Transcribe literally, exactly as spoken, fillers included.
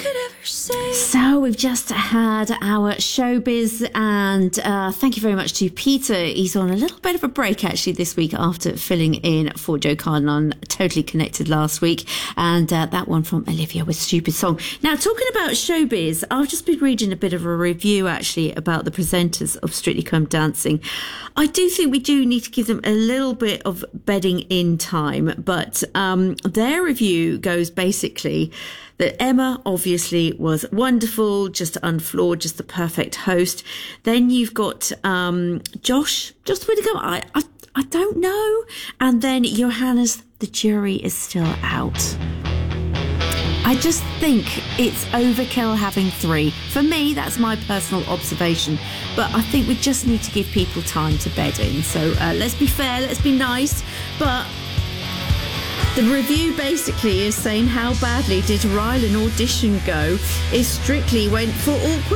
So we've just had our showbiz, and uh, thank you very much to Peter. He's on a little bit of a break actually this week after filling in for Joe Cardin on Totally Connected last week, and uh, that one from Olivia with Stupid Song. Now, talking about showbiz, I've just been reading a bit of a review actually about the presenters of Strictly Come Dancing. I do think we do need to give them a little bit of bedding in time, but um, their review goes basically that Emma obviously was wonderful, just unflawed, just the perfect host. Then you've got um, Josh, Josh Widdicombe, I, I, I don't know. And then Johannes, the jury is still out. I just think it's overkill having three. For me, that's my personal observation. But I think we just need to give people time to bed in. So uh, let's be fair, let's be nice. But the review basically is saying, how badly did Rylan audition go if Strictly went for awkward